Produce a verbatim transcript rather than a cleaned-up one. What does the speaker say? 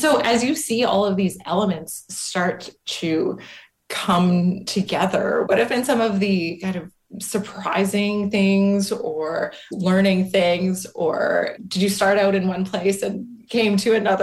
So as you see all of these elements start to come together, what have been some of the kind of surprising things or learning things, or did you start out in one place and came to another